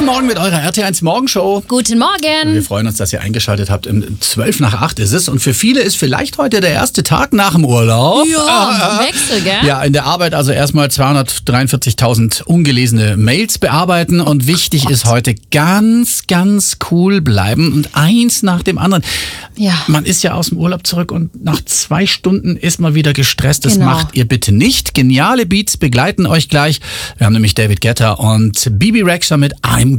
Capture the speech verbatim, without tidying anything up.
Guten Morgen mit eurer R T eins Morgenshow. Guten Morgen. Wir freuen uns, dass ihr eingeschaltet habt. Um zwölf nach acht ist es. Und für viele ist vielleicht heute der erste Tag nach dem Urlaub. Ja, äh, Wechsel, gell? Ja, in der Arbeit also erstmal zweihundertdreiundvierzigtausend ungelesene Mails bearbeiten. Und wichtig ist heute ganz, ganz cool bleiben. Und eins nach dem anderen. Ja. Man ist ja aus dem Urlaub zurück und nach zwei Stunden ist man wieder gestresst. Das Genau. macht ihr bitte nicht. Geniale Beats begleiten euch gleich. Wir haben nämlich David Guetta und Bibi Rexha mit I'm